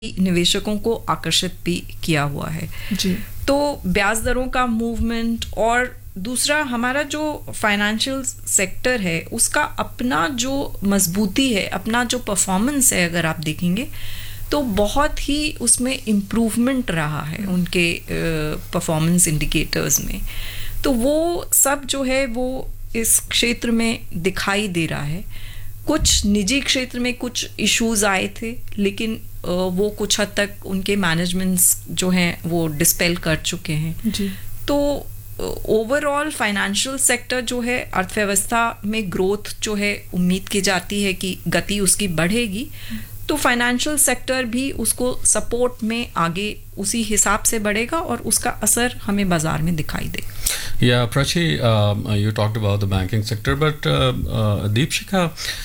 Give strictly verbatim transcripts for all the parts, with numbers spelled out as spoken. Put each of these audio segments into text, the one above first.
निवेशकों को आकर्षित भी किया हुआ है जी। तो ब्याज दरों का मूवमेंट और दूसरा हमारा जो फाइनेंशियल सेक्टर है उसका अपना जो मजबूती है, अपना जो परफॉर्मेंस है, अगर आप देखेंगे तो बहुत ही उसमें इम्प्रूवमेंट रहा है उनके परफॉर्मेंस इंडिकेटर्स में। तो वो सब जो है वो इस क्षेत्र में दिखाई दे रहा है। कुछ निजी क्षेत्र में कुछ इश्यूज आए थे, लेकिन वो कुछ हद तक उनके मैनेजमेंट्स जो हैं वो डिस्पेल कर चुके हैं जी। तो ओवरऑल फाइनेंशियल सेक्टर जो है अर्थव्यवस्था में ग्रोथ जो है उम्मीद की जाती है कि गति उसकी बढ़ेगी, तो फाइनेंशियल सेक्टर भी उसको सपोर्ट में आगे उसी हिसाब से बढ़ेगा और उसका असर हमें बाजार में दिखाई दे। Yeah, Prachi, uh, you talked about the banking sector, but uh, uh, Deepshikha,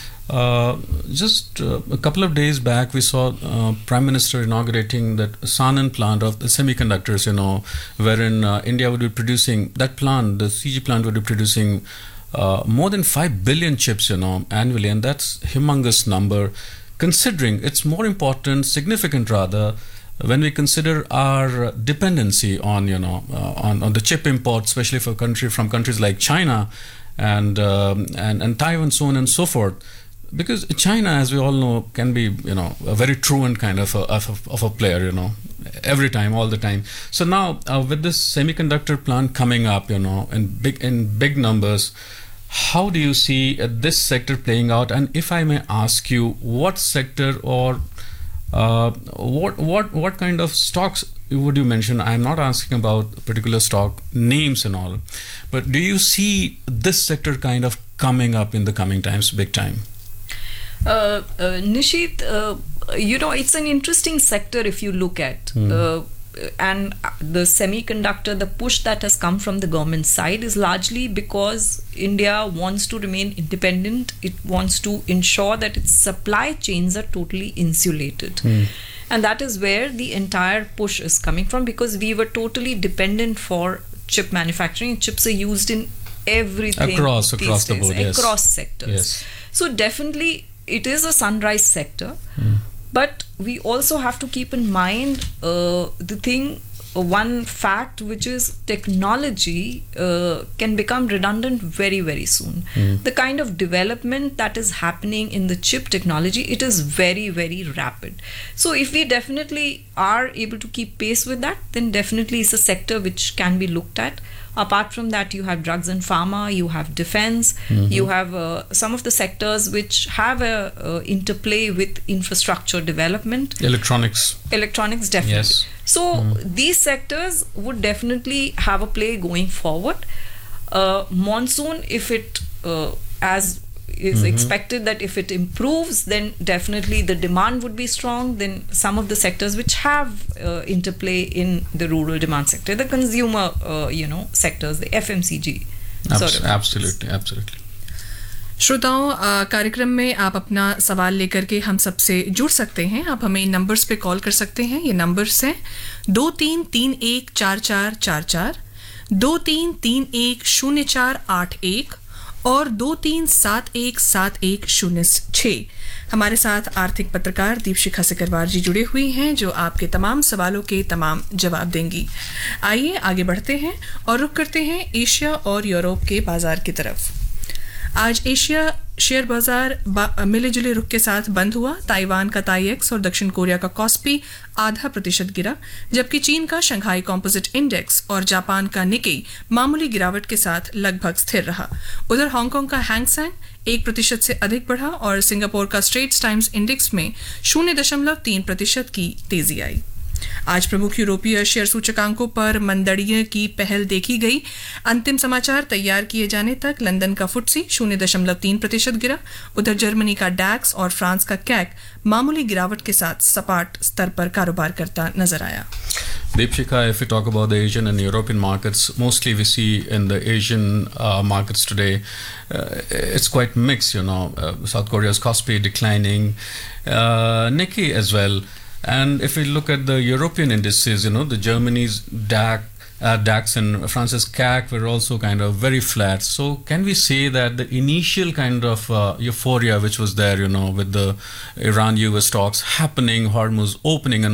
uh, just uh, a couple of days back, we saw uh, Prime Minister inaugurating that Sanand plant of the semiconductors, you know, wherein uh, India would be producing, that plant, the C G plant would be producing uh, more than five billion chips, you know, annually, and that's a humongous number, considering it's more important, significant rather, when we consider our dependency on, you know, uh, on, on the chip imports, especially for country from countries like China and, um, and and Taiwan, so on and so forth, because China, as we all know, can be, you know, a very truant kind of a, of a, of a player, you know, every time, all the time. So now uh, with this semiconductor plant coming up, you know, in big in big numbers, how do you see uh, this sector playing out? And if I may ask you, what sector or Uh, what what what kind of stocks would you mention? I'm not asking about particular stock names and all, but do you see this sector kind of coming up in the coming times, big time? Uh, uh, Nishit, uh, you know, it's an interesting sector if you look at. Hmm. Uh, and the semiconductor, the push that has come from the government side is largely because India wants to remain independent. It wants to ensure that its supply chains are totally insulated. Hmm. And that is where the entire push is coming from, because we were totally dependent for chip manufacturing. Chips are used in everything across these across the days, board, yes. across sectors. Yes. So definitely it is a sunrise sector. Hmm. But we also have to keep in mind uh, the thing, uh, one fact, which is technology uh, can become redundant very, very soon. Mm. The kind of development that is happening in the chip technology, it is very, very rapid. So if we definitely are able to keep pace with that, then definitely it's a sector which can be looked at. Apart from that, you have drugs and pharma, you have defense, Mm-hmm. you have uh, some of the sectors which have a uh, interplay with infrastructure development. Electronics. Electronics, definitely. Yes. So these sectors would definitely have a play going forward. Uh, monsoon, if it, uh, as is Mm-hmm. expected that if it improves, then definitely the demand would be strong. Then some of the sectors which have uh, interplay in the rural demand sector, the consumer, uh, you know, sectors, the F M C G. Abs- sort of. absolutely, absolutely. श्रोताओं, आ, कार्यक्रम में आप अपना सवाल लेकर के हम सबसे जुड़ सकते हैं। आप हमें इन नंबर्स पे कॉल कर सकते हैं। ये नंबर्स हैं दो तीन तीन एक चार चार चार चार, दो तीन तीन एक शून्य चार आठ एक और दो तीन सात एक सात एक शून्य छः। हमारे साथ आर्थिक पत्रकार दीपशिखा सिकरवार जी जुड़े हुई हैं, जो आपके तमाम सवालों के तमाम जवाब देंगी। आइए आगे बढ़ते हैं और रुख करते हैं एशिया और यूरोप के बाजार की तरफ। आज एशिया शेयर बाजार मिले जुले रुख के साथ बंद हुआ। ताइवान का ताईएक्स और दक्षिण कोरिया का कॉस्पी आधा प्रतिशत गिरा, जबकि चीन का शंघाई कॉम्पोजिट इंडेक्स और जापान का निकेई मामूली गिरावट के साथ लगभग स्थिर रहा। उधर हांगकांग का हैंग सेंग एक प्रतिशत से अधिक बढ़ा और सिंगापुर का स्ट्रेट्स टाइम्स इंडेक्स में शून्य दशमलव तीन प्रतिशत की तेजी आई। आज प्रमुख यूरोपीय शेयर सूचकांकों पर मंदड़ियों की पहल देखी गई। अंतिम समाचार तैयार किए जाने तक लंदन का फुट्सी शून्य दशमलव तीन प्रतिशत गिरा। उधर जर्मनी का डैक्स और फ्रांस का कैक मामूली गिरावट के साथ सपाट स्तर पर कारोबार करता नजर आया। Deepshikha, if we talk about the Asian and European markets, mostly we see in the Asian uh, markets today, uh, it's quite mixed, you know. Uh, South Korea's Kospi declining, uh, Nikkei as well. And if we look at the European indices, you know, the Germany's D A C, uh, DAX and France's C A C were also kind of very flat. So can we say that the initial kind of uh, euphoria which was there, you know, with the Iran-U S talks happening, Hormuz opening and